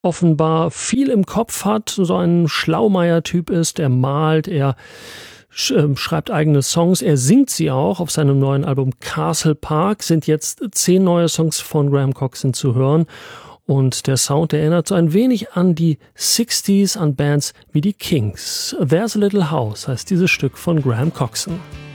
offenbar viel im Kopf hat, so ein Schlaumeier-Typ ist, er malt, er schreibt eigene Songs, er singt sie auch. Auf seinem neuen Album Castle Park sind jetzt 10 neue Songs von Graham Coxon zu hören. Und der Sound erinnert so ein wenig an die 60s, an Bands wie die Kings. There's a Little House heißt dieses Stück von Graham Coxon.